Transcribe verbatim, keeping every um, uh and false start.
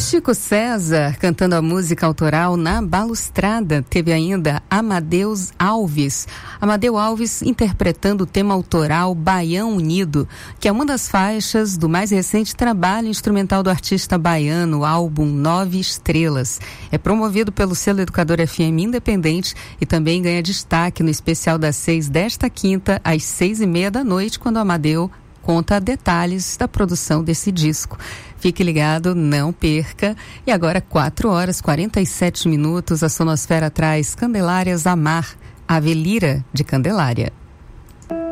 Chico César cantando a música autoral Na Balustrada. Teve ainda Amadeus Alves. Amadeu Alves interpretando o tema autoral Baião Unido, que é uma das faixas do mais recente trabalho instrumental do artista baiano, o álbum Nove Estrelas. É promovido pelo selo Educador F M Independente e também ganha destaque no especial das seis desta quinta, às seis e meia da noite, quando o Amadeu conta detalhes da produção desse disco. Fique ligado, não perca. E agora, quatro horas e quarenta e sete minutos, a Sonosfera traz Candelárias Amar, a Avelira de Candelária.